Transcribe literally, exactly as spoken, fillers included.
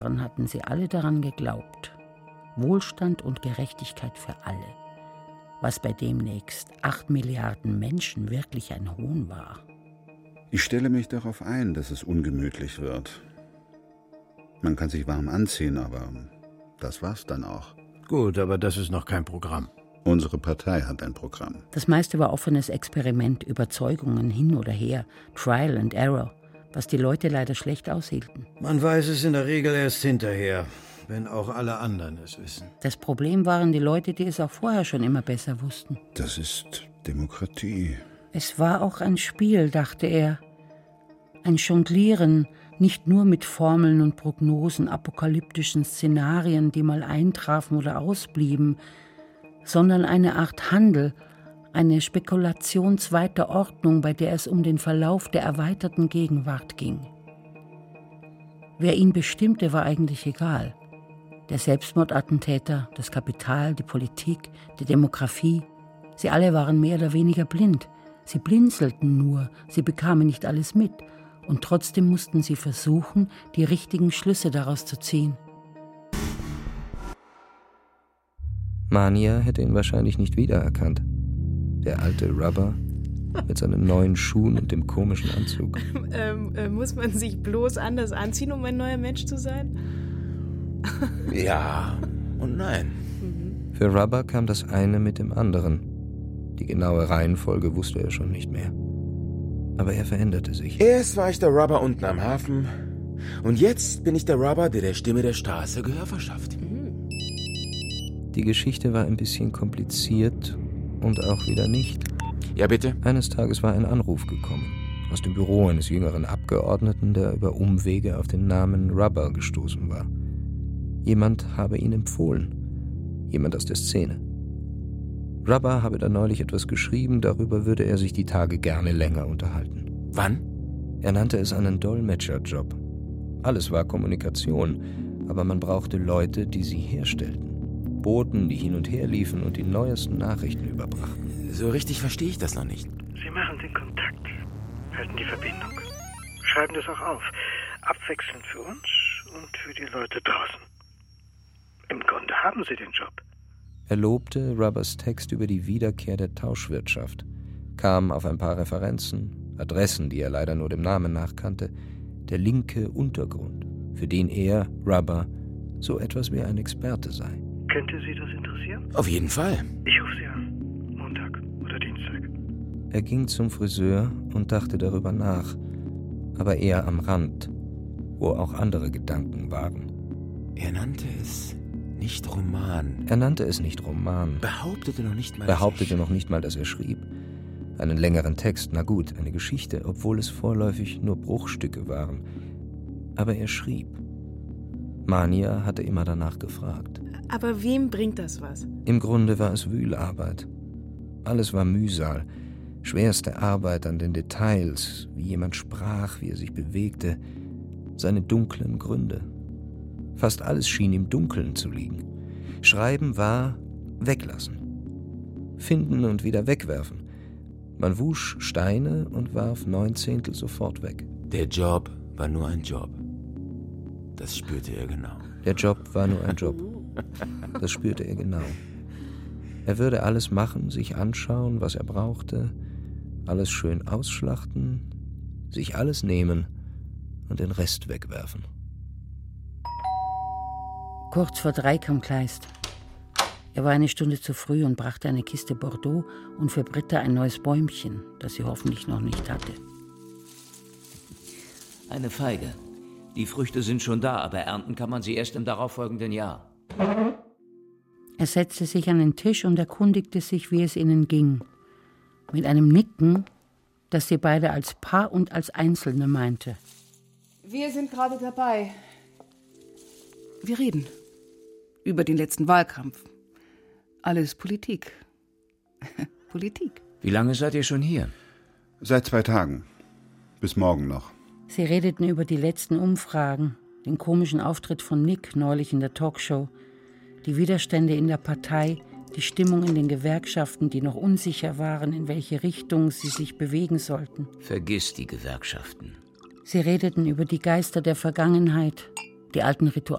Jahren hatten sie alle daran geglaubt. Wohlstand und Gerechtigkeit für alle. Was bei demnächst acht Milliarden Menschen wirklich ein Hohn war. Ich stelle mich darauf ein, dass es ungemütlich wird. Man kann sich warm anziehen, aber das war's dann auch. Gut, aber das ist noch kein Programm. Unsere Partei hat ein Programm. Das meiste war offenes Experiment, Überzeugungen hin oder her, Trial and Error, was die Leute leider schlecht aushielten. Man weiß es in der Regel erst hinterher, wenn auch alle anderen es wissen. Das Problem waren die Leute, die es auch vorher schon immer besser wussten. Das ist Demokratie. Es war auch ein Spiel, dachte er. Ein Jonglieren, nicht nur mit Formeln und Prognosen, apokalyptischen Szenarien, die mal eintrafen oder ausblieben, sondern eine Art Handel, eine Spekulation zweiter Ordnung, bei der es um den Verlauf der erweiterten Gegenwart ging. Wer ihn bestimmte, war eigentlich egal. Der Selbstmordattentäter, das Kapital, die Politik, die Demografie, sie alle waren mehr oder weniger blind. Sie blinzelten nur, sie bekamen nicht alles mit. Und trotzdem mussten sie versuchen, die richtigen Schlüsse daraus zu ziehen. Mania hätte ihn wahrscheinlich nicht wiedererkannt. Der alte Rubber mit seinen neuen Schuhen und dem komischen Anzug. Ähm, äh, muss man sich bloß anders anziehen, um ein neuer Mensch zu sein? Ja und nein. Für Rubber kam das eine mit dem anderen. Die genaue Reihenfolge wusste er schon nicht mehr. Aber er veränderte sich. Erst war ich der Rubber unten am Hafen und jetzt bin ich der Rubber, der der Stimme der Straße Gehör verschafft. Die Geschichte war ein bisschen kompliziert und auch wieder nicht. Ja, bitte? Eines Tages war ein Anruf gekommen. Aus dem Büro eines jüngeren Abgeordneten, der über Umwege auf den Namen Rubber gestoßen war. Jemand habe ihn empfohlen. Jemand aus der Szene. Rubber habe da neulich etwas geschrieben, darüber würde er sich die Tage gerne länger unterhalten. Wann? Er nannte es einen Dolmetscherjob. Alles war Kommunikation, aber man brauchte Leute, die sie herstellten. Boten, die hin und her liefen und die neuesten Nachrichten überbrachten. So richtig verstehe ich das noch nicht. Sie machen den Kontakt, halten die Verbindung, schreiben das auch auf, abwechselnd für uns und für die Leute draußen. Im Grunde haben Sie den Job. Er lobte Rubbers Text über die Wiederkehr der Tauschwirtschaft, kam auf ein paar Referenzen, Adressen, die er leider nur dem Namen nach kannte, der linke Untergrund, für den er, Rubber, so etwas wie ein Experte sei. Könnte Sie das interessieren? Auf jeden Fall. Ich rufe Sie an. Montag oder Dienstag. Er ging zum Friseur und dachte darüber nach, aber eher am Rand, wo auch andere Gedanken waren. Er nannte es nicht Roman. Er nannte es nicht Roman. Behauptete noch nicht mal, Behauptete noch nicht mal, dass er schrieb. Einen längeren Text, na gut, eine Geschichte, obwohl es vorläufig nur Bruchstücke waren. Aber er schrieb. Mania hatte immer danach gefragt. Aber wem bringt das was? Im Grunde war es Wühlarbeit. Alles war Mühsal, schwerste Arbeit an den Details, wie jemand sprach, wie er sich bewegte, seine dunklen Gründe. Fast alles schien im Dunkeln zu liegen. Schreiben war weglassen. Finden und wieder wegwerfen. Man wusch Steine und warf neun Zehntel sofort weg. Der Job war nur ein Job. Das spürte er genau. Der Job war nur ein Job. Das spürte er genau. Er würde alles machen, sich anschauen, was er brauchte, alles schön ausschlachten, sich alles nehmen und den Rest wegwerfen. Kurz vor drei kam Kleist. Er war eine Stunde zu früh und brachte eine Kiste Bordeaux und für Britta ein neues Bäumchen, das sie hoffentlich noch nicht hatte. Eine Feige. Die Früchte sind schon da, aber ernten kann man sie erst im darauffolgenden Jahr. Er setzte sich an den Tisch und erkundigte sich, wie es ihnen ging. Mit einem Nicken, das sie beide als Paar und als Einzelne meinte. Wir sind gerade dabei. Wir reden über den letzten Wahlkampf. Alles Politik. Politik. Wie lange seid ihr schon hier? Seit zwei Tagen. Bis morgen noch. Sie redeten über die letzten Umfragen, den komischen Auftritt von Nick neulich in der Talkshow, die Widerstände in der Partei, die Stimmung in den Gewerkschaften, die noch unsicher waren, in welche Richtung sie sich bewegen sollten. Vergiss die Gewerkschaften. Sie redeten über die Geister der Vergangenheit, die alten Rituale.